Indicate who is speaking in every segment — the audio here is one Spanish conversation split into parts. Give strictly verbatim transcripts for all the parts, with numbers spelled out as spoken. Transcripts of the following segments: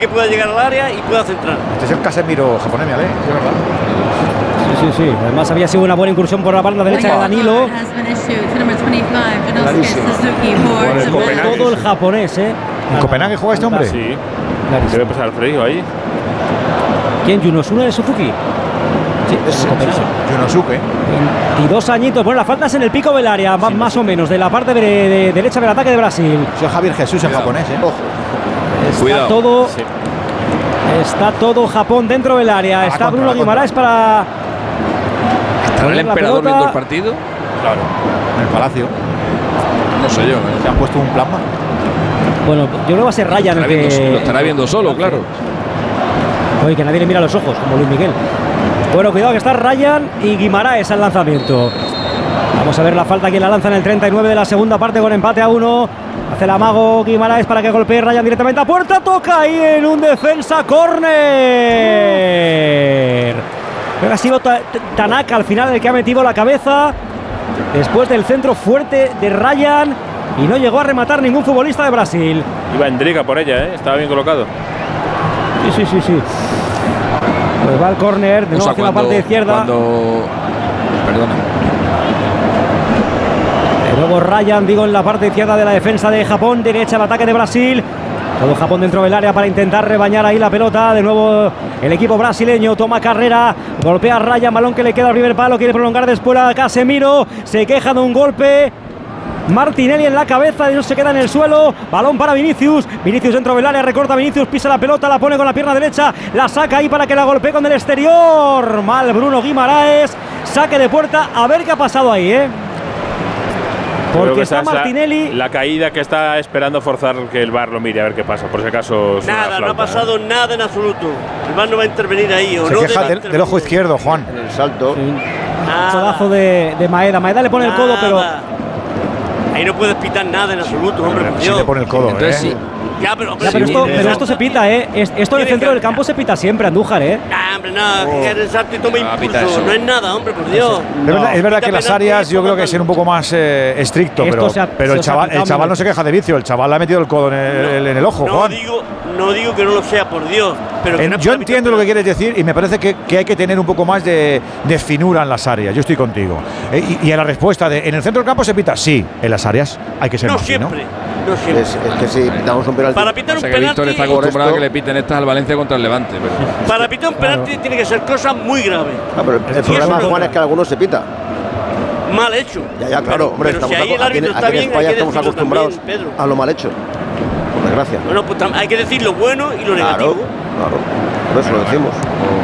Speaker 1: que pueda llegar al área y pueda centrar.
Speaker 2: Este es el Casemiro japonés, ¿eh? Es verdad.
Speaker 3: Sí, sí, sí. Además había sido una buena incursión por la banda derecha de Danilo. Por todo el japonés, ¿eh?
Speaker 2: ¿En Copenhague juega este hombre?
Speaker 4: Sí.
Speaker 3: Clarísimo.
Speaker 4: Debe pasar el frío ahí.
Speaker 3: ¿Quién? ¿Yunosuke de Suzuki? Sí,
Speaker 2: Es Yunosuke.
Speaker 3: veintidós añitos. Bueno, las faltas en el pico del área, más, más o menos, de la parte de, de derecha del ataque de Brasil.
Speaker 2: Soy Javier Jesús en japonés, ¿eh? Ojo.
Speaker 3: Está
Speaker 5: Cuidado.
Speaker 3: todo.
Speaker 4: Sí.
Speaker 3: Está todo Japón dentro del área.
Speaker 2: Ah,
Speaker 3: Está
Speaker 2: contra,
Speaker 3: Bruno
Speaker 2: contra.
Speaker 3: Guimaraes para.
Speaker 5: ¿Estará el
Speaker 3: poner la
Speaker 5: emperador
Speaker 3: pelota.
Speaker 5: viendo el partido?
Speaker 4: Claro.
Speaker 2: En el Palacio.
Speaker 5: No sé yo. ¿eh?
Speaker 2: Se han puesto un plasma.
Speaker 3: Bueno, yo creo que va a ser Ryan el
Speaker 5: Estará viendo-
Speaker 3: que.
Speaker 5: Lo estará viendo solo, claro.
Speaker 3: Oye, que nadie le mira los ojos, como Luis Miguel. Bueno, cuidado que está Ryan y Guimaraes al lanzamiento. Vamos a ver la falta que la lanza en el treinta y nueve de la segunda parte con empate a uno. Hace el amago Guimaraes para que golpee Ryan directamente a puerta. Toca ahí en un defensa córner. Creo que ha sido Ta- Tanaka al final el que ha metido la cabeza después del centro fuerte de Ryan y no llegó a rematar ningún futbolista de Brasil.
Speaker 4: Iba Endriga por ella, ¿eh? Estaba bien colocado.
Speaker 3: Sí, sí, sí, sí. Pues va el córner, de
Speaker 5: O
Speaker 3: nuevo
Speaker 5: sea,
Speaker 3: hacia la parte izquierda.
Speaker 5: Cuando... Perdona.
Speaker 3: De nuevo Ryan, digo, en la parte izquierda de la defensa de Japón, derecha el ataque de Brasil. Todo Japón dentro del área para intentar rebañar ahí la pelota. De nuevo el equipo brasileño toma carrera, golpea a Ryan, balón que le queda al primer palo, quiere prolongar después a Casemiro, se queja de un golpe. Martinelli en la cabeza y no se queda en el suelo. Balón para Vinicius. Vinicius dentro del área, recorta Vinicius, pisa la pelota, la pone con la pierna derecha, la saca ahí para que la golpee con el exterior. Mal Bruno Guimaraes. Saque de puerta. A ver qué ha pasado ahí, ¿eh?
Speaker 4: Creo
Speaker 3: Porque
Speaker 4: que
Speaker 3: está
Speaker 4: esa es la-
Speaker 3: Martinelli.
Speaker 4: La, caída que está esperando forzar que el V A R lo mire a ver qué pasa. Por si acaso. suena la
Speaker 1: Nada, no ha
Speaker 4: flauta,
Speaker 1: pasado nada en absoluto. El V A R no va a intervenir ahí. O
Speaker 2: Se
Speaker 1: no
Speaker 2: queja
Speaker 1: debe
Speaker 2: del, del ojo
Speaker 1: intervenir.
Speaker 2: izquierdo, Juan.
Speaker 6: En el salto.
Speaker 1: Nada.
Speaker 3: Codazo de, de Maeda. Maeda le pone el codo, pero.
Speaker 1: Nada. Ahí no puedes pitar nada en absoluto, hombre, por
Speaker 2: Sí
Speaker 1: Dios.
Speaker 2: le pone el codo,
Speaker 5: Entonces
Speaker 2: ¿eh?
Speaker 5: sí.
Speaker 1: Ya, pero, hombre,
Speaker 3: Ya, pero,
Speaker 1: sí,
Speaker 3: esto,
Speaker 1: tiene
Speaker 3: pero
Speaker 1: razón.
Speaker 3: esto se pita, ¿eh? Es- Esto en el
Speaker 1: Tiene
Speaker 3: centro
Speaker 1: que-
Speaker 3: del campo se pita siempre, Andújar, ¿eh?
Speaker 1: Nah, hombre, nada, que el salto y toma
Speaker 5: Ah, pita
Speaker 1: impulso.
Speaker 5: eso.
Speaker 1: No es nada, hombre, por Dios.
Speaker 2: Es verdad, es verdad que
Speaker 1: Pita
Speaker 2: las
Speaker 1: penalti
Speaker 2: áreas
Speaker 1: y
Speaker 2: yo creo que
Speaker 1: toma
Speaker 2: ser un poco más eh, estricto,
Speaker 3: Esto
Speaker 2: pero,
Speaker 3: se ha-
Speaker 2: pero
Speaker 3: se
Speaker 2: el
Speaker 3: os ha
Speaker 2: chaval,
Speaker 3: pitado
Speaker 2: el chaval no
Speaker 3: mil
Speaker 2: se queja de vicio, el chaval le ha metido el codo en el, en el ojo,
Speaker 1: No
Speaker 2: Juan.
Speaker 1: digo, no digo que no lo sea, por Dios. Pero que
Speaker 2: En-
Speaker 1: no
Speaker 2: yo
Speaker 1: puede
Speaker 2: entiendo
Speaker 1: pitar
Speaker 2: lo que quieres decir y me parece que, que hay que tener un poco más de, de finura en las áreas. Yo estoy contigo. Eh, y, y a la respuesta de ¿en el centro del campo se pita? Sí, en las áreas hay que ser
Speaker 1: No
Speaker 2: más fino.
Speaker 1: siempre, no siempre.
Speaker 6: Es, es que si pitamos un penalti.
Speaker 1: Para pitar
Speaker 5: O
Speaker 1: un
Speaker 5: sea que Víctor
Speaker 1: penalti,
Speaker 5: está acostumbrado a
Speaker 6: esto-
Speaker 5: que le piten estas al Valencia contra el Levante. Pero...
Speaker 1: para pitar un penalti tiene que ser cosas muy graves.
Speaker 6: Ah, pero el, el
Speaker 1: Sí,
Speaker 6: problema,
Speaker 1: eso no-
Speaker 6: Juan, es que algunos se pita.
Speaker 1: Mal hecho.
Speaker 6: Ya, ya, claro,
Speaker 1: Pero-
Speaker 6: hombre,
Speaker 1: pero
Speaker 6: estamos
Speaker 1: si ahí el
Speaker 6: aco- aquí, en-
Speaker 1: árbitro
Speaker 6: aquí
Speaker 1: está
Speaker 6: en
Speaker 1: bien,
Speaker 6: España
Speaker 1: hay que
Speaker 6: estamos
Speaker 1: decirlo
Speaker 6: acostumbrados
Speaker 1: también, Pedro.
Speaker 6: a lo mal hecho. Por desgracia.
Speaker 1: Bueno, pues tam- hay que decir lo bueno y lo
Speaker 6: Claro,
Speaker 1: negativo.
Speaker 6: claro. Por eso lo decimos.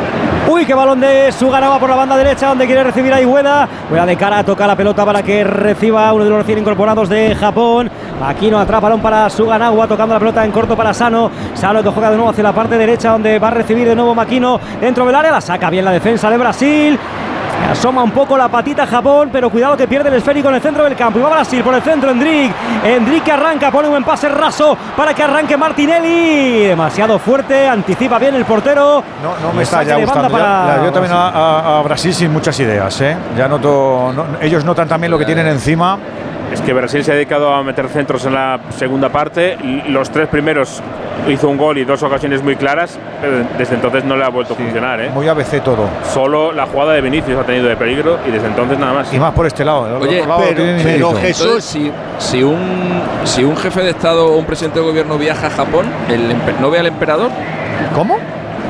Speaker 3: Uy, qué balón de Suganova por la banda derecha, donde quiere recibir a Ueda. Ueda de cara, toca la pelota para que reciba uno de los recién incorporados de Japón. Aquí no atrapa, balón para Suganova, tocando la pelota en corto para Sano. Sano que juega de nuevo hacia la parte derecha, donde va a recibir de nuevo Makino dentro del área. La saca bien la defensa de Brasil. Asoma un poco la patita Japón, pero cuidado que pierde el esférico en el centro del campo. Y va Brasil por el centro, Endrick. Endrick que arranca, pone un buen pase raso para que arranque Martinelli. Demasiado fuerte, anticipa bien el portero.
Speaker 2: No, no me está
Speaker 3: Saque
Speaker 2: ya
Speaker 3: de banda
Speaker 2: gustando. Ya,
Speaker 3: para
Speaker 2: la veo también a,
Speaker 3: Brasil.
Speaker 2: a- a Brasil sin muchas ideas, ¿eh? Ya noto. no- ellos notan también lo que tienen encima.
Speaker 4: Es que Brasil se ha dedicado a meter centros en la segunda parte. Los tres primeros hizo un gol y dos ocasiones muy claras, pero desde entonces no le ha vuelto a funcionar, ¿eh?
Speaker 2: Muy A B C todo.
Speaker 4: Solo la jugada de Vinicius ha tenido de peligro y desde entonces nada más.
Speaker 2: Y más por este lado. El
Speaker 5: Oye,
Speaker 2: otro lado
Speaker 6: pero-
Speaker 2: tienen
Speaker 6: pero
Speaker 2: mérito.
Speaker 6: Jesús-
Speaker 5: Entonces, si, si, un, si un jefe de Estado o un presidente de gobierno viaja a Japón, el empe- ¿no ve al emperador?
Speaker 2: ¿Cómo?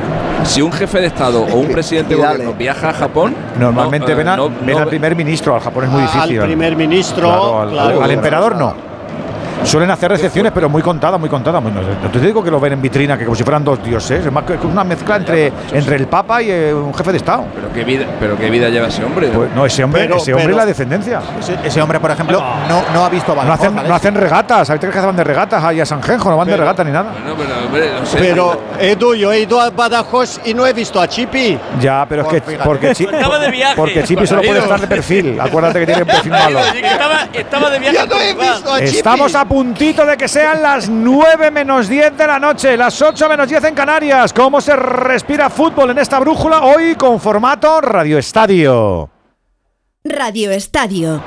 Speaker 5: Si un jefe de Estado o un presidente de
Speaker 6: Y dale.
Speaker 5: gobierno viaja a Japón,
Speaker 2: Normalmente
Speaker 5: no, eh,
Speaker 2: ven, a-
Speaker 5: no-
Speaker 2: ven
Speaker 5: no
Speaker 2: al
Speaker 5: ve-
Speaker 2: primer ministro, al Japón es muy difícil.
Speaker 7: Al primer ministro,
Speaker 2: Claro, al,
Speaker 7: claro.
Speaker 2: al emperador no. Suelen hacer recepciones, pero muy contadas, muy contadas. Muy- no, no te digo que lo ven en vitrina, que como si fueran dos dioses. Es más que una mezcla entre, entre el Papa y eh, un jefe de Estado.
Speaker 5: Pero qué vida, pero qué vida lleva ese hombre. ¿no?
Speaker 2: Pues, no, ese hombre,
Speaker 7: Pero-
Speaker 2: ese hombre
Speaker 7: pero-
Speaker 2: es la descendencia.
Speaker 8: Ese, ese hombre, por ejemplo, no, no ha visto a
Speaker 2: No hacen,
Speaker 8: Badajoz,
Speaker 2: no hacen regatas. Hay tres que van de regatas ahí a Sanjenjo, no van de
Speaker 7: Pero-
Speaker 2: regata ni nada.
Speaker 5: Bueno, pero, hombre, no sé.
Speaker 7: Pero, Edu, yo he ido a Badajoz y no he visto a Chipi.
Speaker 2: Ya, pero es
Speaker 8: Pues
Speaker 2: que
Speaker 8: fíjate.
Speaker 2: porque, Chi-
Speaker 1: Estaba de viaje.
Speaker 2: porque Chipi solo puede estar de perfil. Acuérdate que tiene un perfil malo.
Speaker 1: Sí, que estaba, estaba de viaje.
Speaker 7: Yo
Speaker 1: en
Speaker 7: no he
Speaker 1: Portugal.
Speaker 7: visto a Chipi.
Speaker 2: Estamos a puntito de que sean las nueve menos diez de la noche, las ocho menos diez en Canarias. ¿Cómo se respira fútbol en esta brújula? Hoy con formato Radio Estadio.
Speaker 9: Radio Estadio.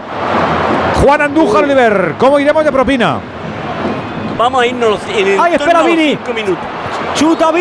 Speaker 2: Juan Andújar, Oliver, ¿cómo iremos de propina?
Speaker 1: Vamos a irnos en el
Speaker 3: ¡Ay, espera,
Speaker 1: torno a los
Speaker 3: Vini!
Speaker 1: cinco minutos.
Speaker 3: Chuta